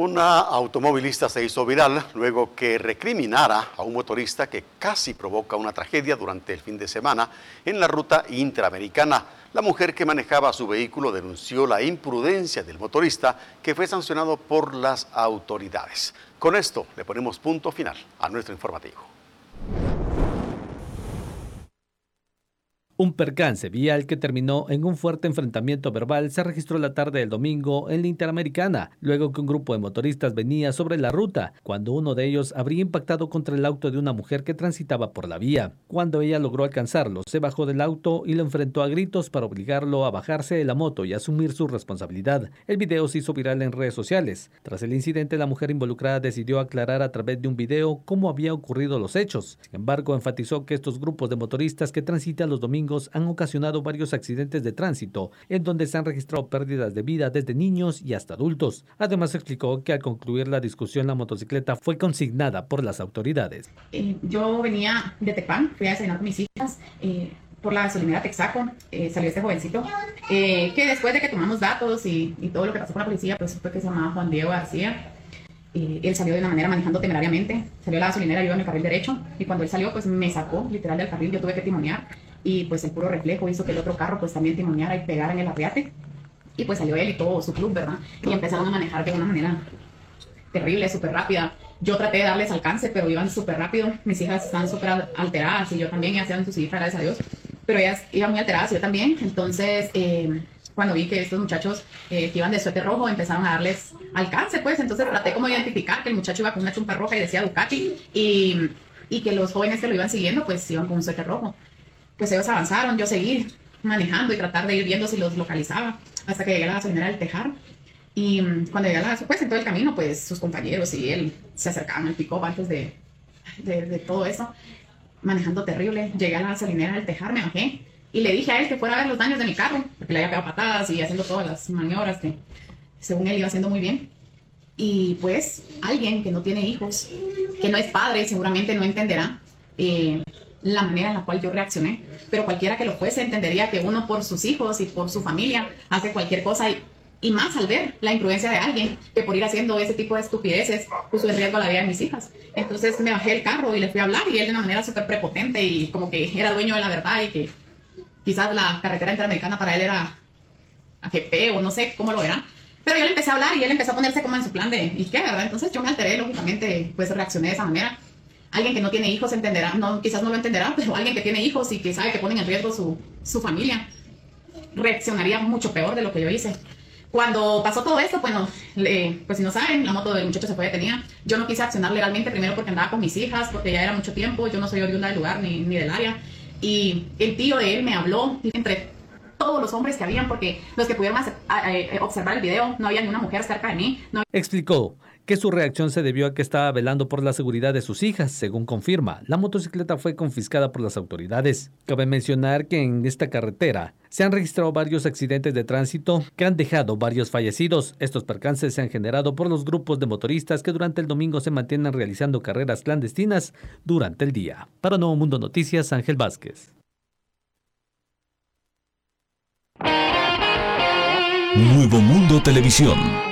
Una automovilista se hizo viral luego que recriminara a un motorista que casi provoca una tragedia durante el fin de semana en la ruta interamericana. La mujer que manejaba su vehículo denunció la imprudencia del motorista, que fue sancionado por las autoridades. Con esto le ponemos punto final a nuestro informativo. Un percance vial que terminó en un fuerte enfrentamiento verbal se registró la tarde del domingo en la Interamericana, luego que un grupo de motoristas venía sobre la ruta, cuando uno de ellos habría impactado contra el auto de una mujer que transitaba por la vía. Cuando ella logró alcanzarlo, se bajó del auto y lo enfrentó a gritos para obligarlo a bajarse de la moto y asumir su responsabilidad. El video se hizo viral en redes sociales. Tras el incidente, la mujer involucrada decidió aclarar a través de un video cómo había ocurrido los hechos. Sin embargo, enfatizó que estos grupos de motoristas que transitan los domingos han ocasionado varios accidentes de tránsito, en donde se han registrado pérdidas de vida desde niños y hasta adultos. Además, explicó que al concluir la discusión, la motocicleta fue consignada por las autoridades. Yo venía de Tepán, fui a desayunar con mis hijas por la gasolinera Texaco. Salió este jovencito que después de que tomamos datos y todo lo que pasó con la policía, pues fue que se llamaba Juan Diego García. Él salió de una manera manejando temerariamente, salió a la gasolinera, yo iba en el carril derecho, y cuando él salió, pues me sacó literal del carril. Yo tuve que timonear, y pues el puro reflejo hizo que el otro carro pues también timoneara y pegara en el arriate, y pues salió él y todo su club, ¿verdad? Y empezaron a manejar de una manera terrible, súper rápida. Yo traté de darles alcance, pero iban súper rápido. Mis hijas estaban súper alteradas, y yo también, ya hacían sus hijas, gracias a Dios, pero ellas iban muy alteradas, yo también. Entonces, cuando vi que estos muchachos que iban de suéter rojo empezaron a darles alcance, pues entonces traté como de identificar que el muchacho iba con una chumpa roja y decía Ducati, y que los jóvenes que lo iban siguiendo pues iban con un suéter rojo. Pues ellos avanzaron, yo seguí manejando y tratar de ir viendo si los localizaba, hasta que llegué a la gasolinera del Tejar. Y cuando llegué a la, pues en todo el camino, pues sus compañeros y él se acercaban al pick-up antes de todo eso, manejando terrible. Llegué a la gasolinera del Tejar, me bajé y le dije a él que fuera a ver los daños de mi carro, porque le había pegado patadas y haciendo todas las maniobras que según él iba haciendo muy bien. Y pues alguien que no tiene hijos, que no es padre, seguramente no entenderá la manera en la cual yo reaccioné, pero cualquiera que lo fuese entendería que uno por sus hijos y por su familia hace cualquier cosa, y más al ver la imprudencia de alguien que por ir haciendo ese tipo de estupideces puso en riesgo la vida de mis hijas. Entonces me bajé del carro y le fui a hablar, y él de una manera súper prepotente y como que era dueño de la verdad, y que quizás la carretera interamericana para él era AGP o no sé cómo lo era. Pero yo le empecé a hablar y él empezó a ponerse como en su plan de ¿y qué, verdad? Entonces yo me alteré, lógicamente, pues reaccioné de esa manera. Alguien que no tiene hijos entenderá, no, quizás no lo entenderá, pero alguien que tiene hijos y que sabe que ponen en riesgo su familia, reaccionaría mucho peor de lo que yo hice. Cuando pasó todo esto, bueno, pues si no saben, la moto del muchacho se fue detenida. Yo no quise accionar legalmente, primero porque andaba con mis hijas, porque ya era mucho tiempo, yo no soy oriunda del lugar ni del área. Y el tío de él me habló entre todos los hombres que habían, porque los que pudieron observar el video, no había ni una mujer cerca de mí. No. Explicó que su reacción se debió a que estaba velando por la seguridad de sus hijas. Según confirma, la motocicleta fue confiscada por las autoridades. Cabe mencionar que en esta carretera se han registrado varios accidentes de tránsito que han dejado varios fallecidos. Estos percances se han generado por los grupos de motoristas que durante el domingo se mantienen realizando carreras clandestinas durante el día. Para Nuevo Mundo Noticias, Ángel Vázquez. Nuevo Mundo Televisión.